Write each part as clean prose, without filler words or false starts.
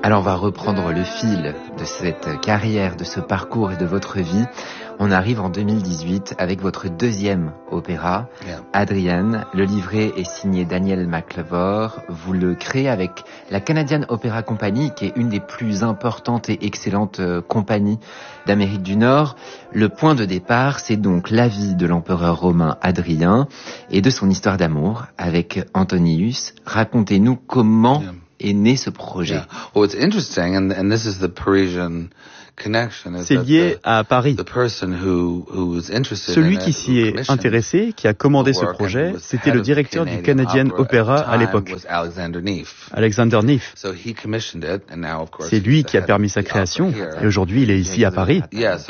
Alors on va reprendre le fil de cette carrière, de ce parcours et de votre vie. On arrive en 2018 avec votre deuxième opéra, Adrian. Le livret est signé Daniel McLevor. Vous le créez avec la Canadian Opera Company, qui est une des plus importantes et excellentes compagnies d'Amérique du Nord. Le point de départ, c'est donc la vie de l'empereur romain Adrien et de son histoire d'amour avec Antonius. Racontez-nous comment est né ce projet. C'est lié à Paris. Celui qui s'y est intéressé, qui a commandé ce projet, c'était le directeur du Canadian Opera à l'époque, Alexander Neff. C'est lui qui a permis sa création, et aujourd'hui il est ici à Paris.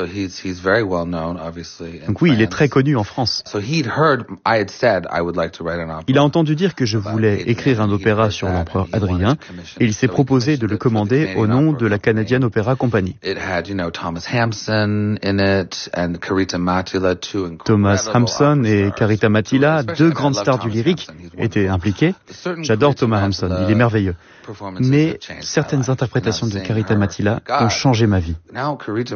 Donc oui, il est très connu en France. Il a entendu dire que je voulais écrire un opéra sur l'empereur Adrien, et il s'est proposé de le commander au nom de la Canadian Opera Company. Thomas Hampson et Carita Mattila, deux grandes stars du lyrique, étaient impliqués. J'adore Thomas Hampson, il est merveilleux. Mais certaines interprétations de Carita Mattila ont changé ma vie. Mon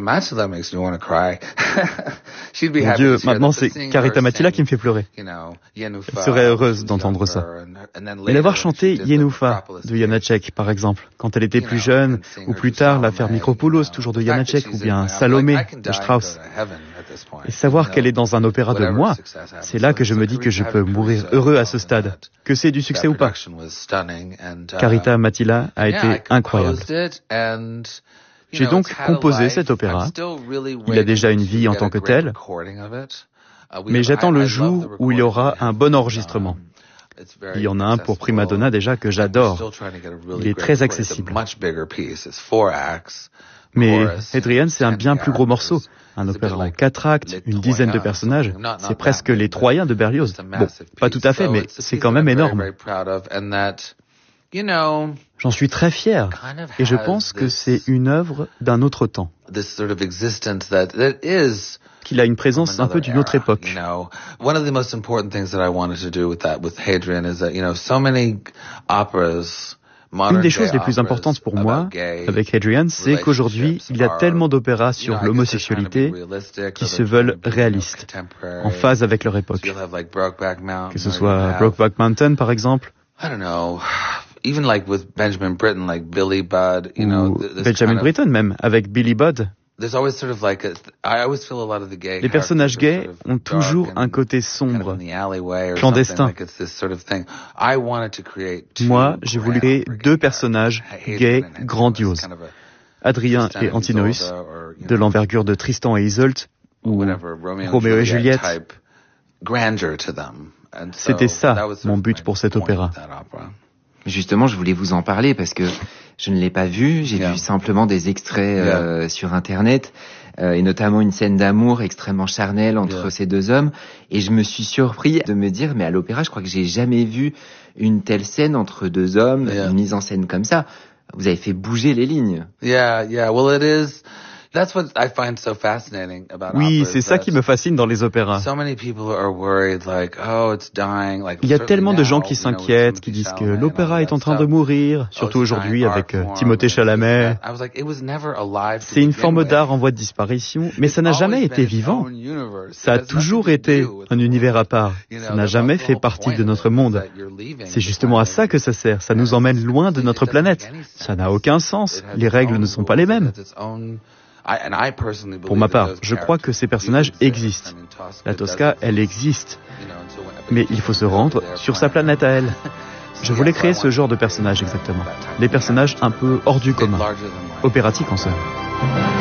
Dieu, maintenant c'est Carita Mattila qui me fait pleurer. Elle serait heureuse d'entendre ça. Et l'avoir chanté Yenoufa de Janacek, par exemple, quand elle était plus jeune, ou plus tard l'affaire Micropoulos, toujours de Janacek, ou bien Salomé de Strauss. Et savoir qu'elle est dans un opéra de moi, c'est là que je me dis que je peux mourir heureux à ce stade, que c'est du succès ou pas. Carita Mattila a été incroyable. J'ai donc composé cet opéra. Il a déjà une vie en tant que tel, mais j'attends le jour où il y aura un bon enregistrement. Il y en a un pour prima donna déjà que j'adore. Il est très accessible. Mais Adrian, c'est un bien plus gros morceau. Un opéra en 4 actes, une dizaine de personnages. C'est presque les Troyens de Berlioz. Bon, pas tout à fait, mais c'est quand même énorme. J'en suis très fier. Et je pense que c'est une œuvre d'un autre temps. Qu'il a une présence un peu d'une autre époque. Une des choses les plus importantes pour moi, avec Adrian, c'est qu'aujourd'hui, il y a tellement d'opéras sur l'homosexualité qui se veulent réalistes, en phase avec leur époque. Que ce soit Brokeback Mountain, par exemple, ou Benjamin Britten même, avec Billy Budd. Les personnages gays ont toujours un côté sombre, clandestin. Moi, j'ai voulu créer deux personnages gays grandioses. Adrien et Antinoüs, de l'envergure de Tristan et Isolde, ou Roméo et Juliette. C'était ça, mon but pour cet opéra. Justement, je voulais vous en parler parce que je ne l'ai pas vu. J'ai vu simplement des extraits sur Internet, et notamment une scène d'amour extrêmement charnelle entre ces deux hommes. Et je me suis surpris de me dire, mais à l'opéra, je crois que j'ai jamais vu une telle scène entre deux hommes, une mise en scène comme ça. Vous avez fait bouger les lignes. Oui, c'est ça qui me fascine dans les opéras. Il y a tellement de gens qui s'inquiètent, qui disent que l'opéra est en train de mourir, surtout aujourd'hui avec Timothée Chalamet. C'est une forme d'art en voie de disparition, mais ça n'a jamais été vivant. Ça a toujours été un univers à part. Ça n'a jamais fait partie de notre monde. C'est justement à ça que ça sert. Ça nous emmène loin de notre planète. Ça n'a aucun sens. Les règles ne sont pas les mêmes. Pour ma part, je crois que ces personnages existent. La Tosca, elle existe. Mais il faut se rendre sur sa planète à elle. Je voulais créer ce genre de personnages exactement. Des personnages un peu hors du commun. Opératiques en somme.